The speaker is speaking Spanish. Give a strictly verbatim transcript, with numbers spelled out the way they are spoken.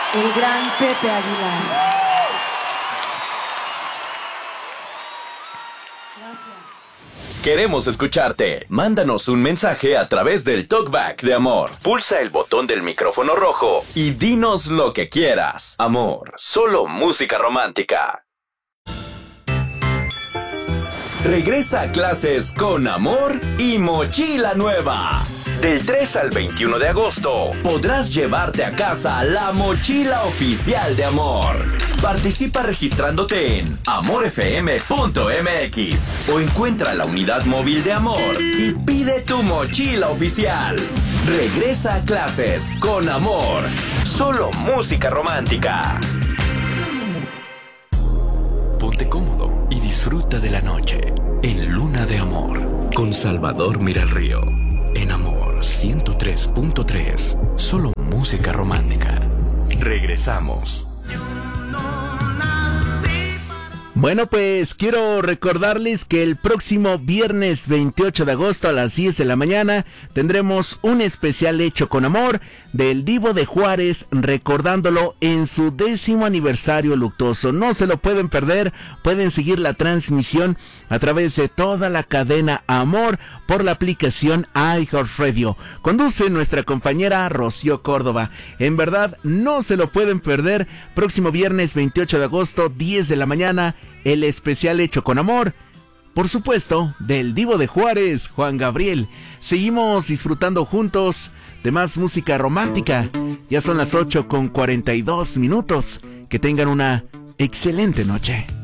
el gran Pepe Aguilar. Gracias. Queremos escucharte. Mándanos un mensaje a través del Talkback de Amor. Pulsa el botón del micrófono rojo y dinos lo que quieras. Amor, solo música romántica. Regresa a clases con Amor y mochila nueva. Del tres al veintiuno de agosto podrás llevarte a casa la mochila oficial de Amor. Participa registrándote en amor f m punto m x o encuentra la unidad móvil de Amor y pide tu mochila oficial. Regresa a clases con Amor. Solo música romántica. Ponte cómodo y disfruta de la noche en Luna de Amor con Salvador Miralrío. En Amor ciento tres punto tres. Solo música romántica. Regresamos. Bueno, pues quiero recordarles que el próximo viernes veintiocho de agosto a las diez de la mañana tendremos un especial hecho con amor del Divo de Juárez, recordándolo en su décimo aniversario luctuoso. No se lo pueden perder, pueden seguir la transmisión a través de toda la cadena Amor por la aplicación iHeartRadio. Conduce nuestra compañera Rocío Córdoba. En verdad, no se lo pueden perder. Próximo viernes veintiocho de agosto, diez de la mañana, el especial hecho con amor, por supuesto, del Divo de Juárez, Juan Gabriel. Seguimos disfrutando juntos de más música romántica. Ya son las ocho con cuarenta y dos minutos. Que tengan una excelente noche.